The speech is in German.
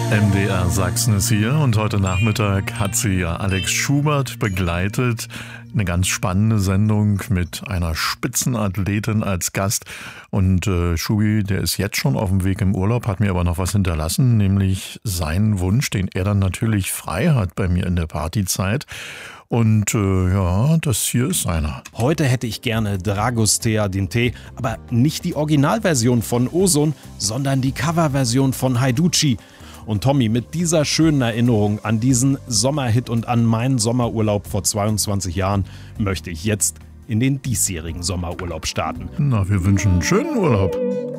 MDR Sachsen ist hier und heute Nachmittag hat sie ja Alex Schubert begleitet. Eine ganz spannende Sendung mit einer Spitzenathletin als Gast. Und Schubi, der ist jetzt schon auf dem Weg im Urlaub, hat mir aber noch was hinterlassen, nämlich seinen Wunsch, den er dann natürlich frei hat bei mir in der Partyzeit. Und ja, das hier ist einer. Heute hätte ich gerne Dragostea din Tee, aber nicht die Originalversion von Ozon, sondern die Coverversion von Haiducci. Und Tommy, mit dieser schönen Erinnerung an diesen Sommerhit und an meinen Sommerurlaub vor 22 Jahren möchte ich jetzt in den diesjährigen Sommerurlaub starten. Na, wir wünschen einen schönen Urlaub.